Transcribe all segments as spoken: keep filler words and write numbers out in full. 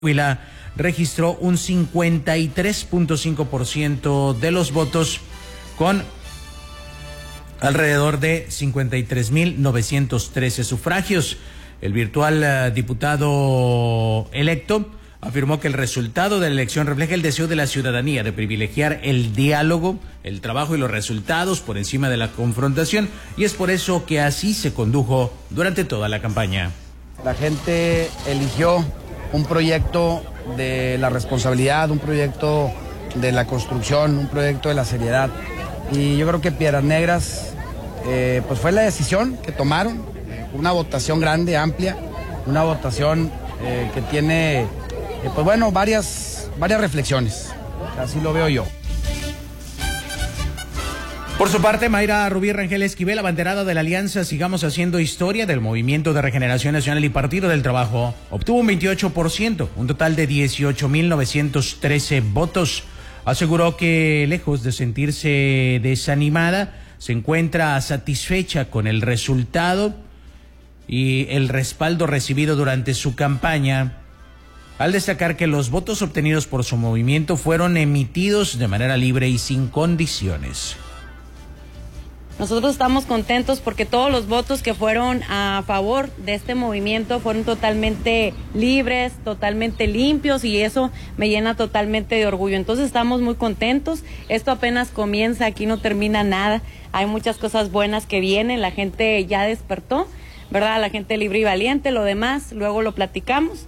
Coahuila registró un cincuenta y tres punto cinco por ciento de los votos, con alrededor de cincuenta y tres mil novecientos trece sufragios. El virtual uh, diputado electo afirmó que el resultado de la elección refleja el deseo de la ciudadanía de privilegiar el diálogo, el trabajo y los resultados por encima de la confrontación, y es por eso que así se condujo durante toda la campaña. La gente eligió un proyecto de la responsabilidad, un proyecto de la construcción, un proyecto de la seriedad. Y yo creo que Piedras Negras eh, pues fue la decisión que tomaron, una votación grande, amplia, una votación eh, que tiene, eh, pues bueno, varias, varias reflexiones. Así lo veo yo. Por su parte, Mayra Rubí Rangel Esquivel, abanderada de la alianza Sigamos Haciendo Historia del Movimiento de Regeneración Nacional y Partido del Trabajo, obtuvo un veintiocho por ciento, un total de dieciocho mil novecientos trece votos. Aseguró que, lejos de sentirse desanimada, se encuentra satisfecha con el resultado y el respaldo recibido durante su campaña, al destacar que los votos obtenidos por su movimiento fueron emitidos de manera libre y sin condiciones. Nosotros estamos contentos porque todos los votos que fueron a favor de este movimiento fueron totalmente libres, totalmente limpios, y eso me llena totalmente de orgullo. Entonces estamos muy contentos. Esto apenas comienza, aquí no termina nada. Hay muchas cosas buenas que vienen, la gente ya despertó, ¿verdad? La gente libre y valiente, lo demás luego lo platicamos.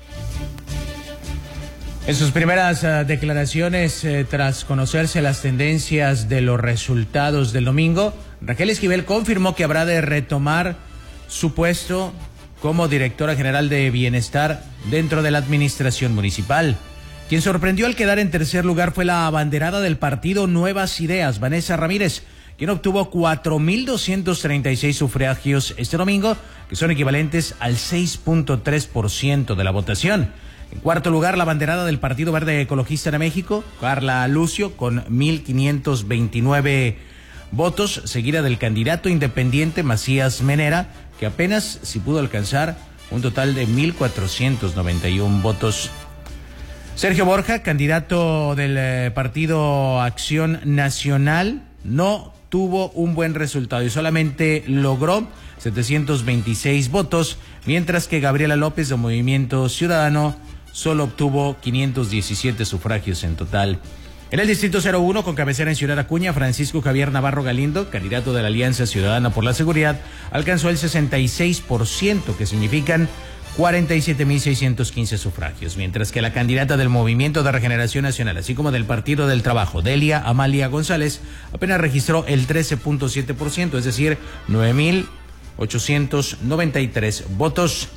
En sus primeras uh, declaraciones, eh, tras conocerse las tendencias de los resultados del domingo, Rangel Esquivel confirmó que habrá de retomar su puesto como directora general de Bienestar dentro de la administración municipal. Quien sorprendió al quedar en tercer lugar fue la abanderada del partido Nuevas Ideas, Vanessa Ramírez, quien obtuvo cuatro mil doscientos treinta y seis sufragios este domingo, que son equivalentes al seis punto tres por ciento de la votación. En cuarto lugar, la abanderada del Partido Verde Ecologista de México, Carla Lucio, con mil quinientos veintinueve votos, seguida del candidato independiente Macías Menera, que apenas si pudo alcanzar un total de mil cuatrocientos noventa y uno votos. Sergio Borja, candidato del eh, Partido Acción Nacional, no tuvo un buen resultado y solamente logró setecientos veintiséis votos, mientras que Gabriela López, de Movimiento Ciudadano, solo obtuvo quinientos diecisiete sufragios en total. En el distrito cero uno, con cabecera en Ciudad Acuña, Francisco Javier Navarro Galindo, candidato de la Alianza Ciudadana por la Seguridad, alcanzó el sesenta y seis por ciento, que significan cuarenta y siete mil seiscientos quince sufragios, mientras que la candidata del Movimiento de Regeneración Nacional, así como del Partido del Trabajo, Delia Amalia González, apenas registró el trece punto siete por ciento, es decir, nueve mil ochocientos noventa y tres votos.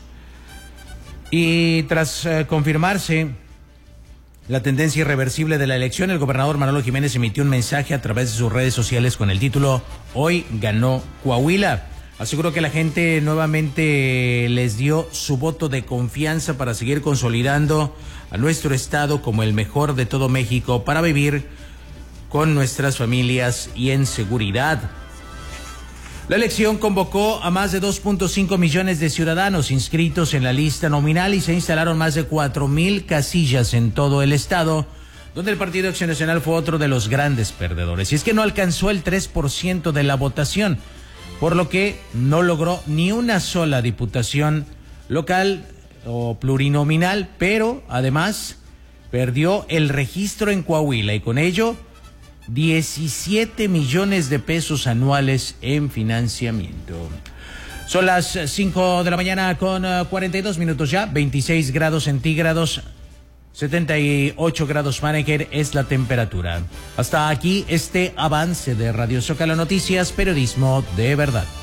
Y tras eh, confirmarse la tendencia irreversible de la elección, el gobernador Manolo Jiménez emitió un mensaje a través de sus redes sociales con el título "Hoy ganó Coahuila". Aseguró que la gente nuevamente les dio su voto de confianza para seguir consolidando a nuestro estado como el mejor de todo México para vivir con nuestras familias y en seguridad. La elección convocó a más de dos punto cinco millones de ciudadanos inscritos en la lista nominal y se instalaron más de cuatro mil casillas en todo el estado, donde el Partido Acción Nacional fue otro de los grandes perdedores. Y es que no alcanzó el tres por ciento de la votación, por lo que no logró ni una sola diputación local o plurinominal, pero además perdió el registro en Coahuila y con ello diecisiete millones de pesos anuales en financiamiento. Son las cinco de la mañana con cuarenta y dos minutos ya, veintiséis grados centígrados, setenta y ocho grados Fahrenheit es la temperatura. Hasta aquí este avance de Radio Zócalo Noticias, periodismo de verdad.